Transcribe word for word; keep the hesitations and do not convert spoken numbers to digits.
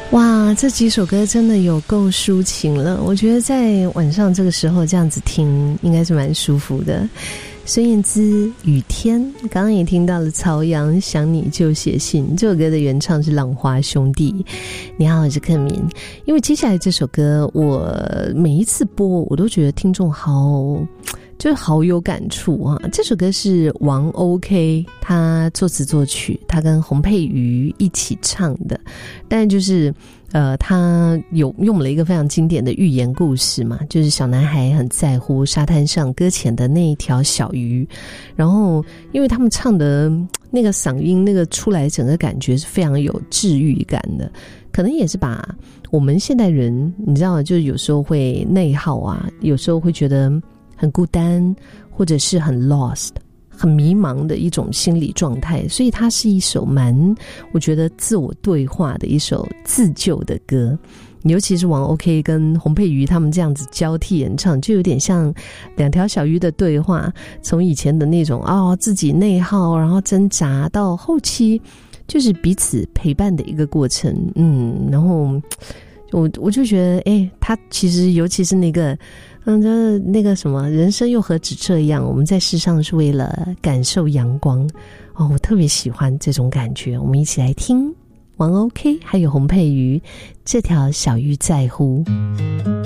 哇，这几首歌真的有够抒情了，我觉得在晚上这个时候这样子听应该是蛮舒服的。孙燕姿雨天，刚刚也听到了曹阳想你就写信，这首歌的原唱是浪花兄弟。你好，我是克敏。因为接下来这首歌我每一次播我都觉得听众好就是好有感触啊！这首歌是王 OK 他作词作曲，他跟洪佩瑜一起唱的，但就是呃，他有用了一个非常经典的寓言故事嘛，就是小男孩很在乎沙滩上搁浅的那一条小鱼，然后因为他们唱的那个嗓音那个出来整个感觉是非常有治愈感的，可能也是把我们现代人你知道就是有时候会内耗啊，有时候会觉得很孤单，或者是很 lost 很迷茫的一种心理状态，所以它是一首蛮我觉得自我对话的一首自救的歌，尤其是王 OK 跟洪佩瑜他们这样子交替演唱，就有点像两条小鱼的对话，从以前的那种哦自己内耗然后挣扎，到后期就是彼此陪伴的一个过程。嗯，然后我我就觉得哎，他其实尤其是那个嗯，这那个什么，人生又何止这样？我们在世上是为了感受阳光哦，我特别喜欢这种感觉。我们一起来听王 OK 还有洪佩瑜这条小鱼在乎。